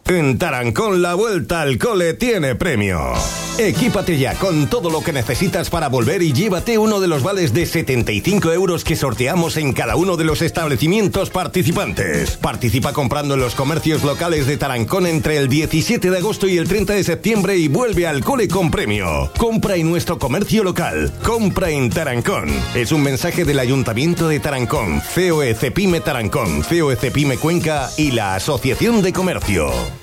En Tarancón la vuelta al cole tiene premio. Equípate ya con todo lo que necesitas para volver y llévate uno de los vales de 75 euros que sorteamos en cada uno de los establecimientos participantes. Participa comprando en los comercios locales de Tarancón entre el 17 de agosto y el 30 de septiembre y vuelve al cole con premio. Compra en nuestro comercio local. Compra en Tarancón. Es un mensaje del Ayuntamiento de Tarancón, COE Cepime Tarancón, COE Cepime Cuenca y la Asociación de Comercio.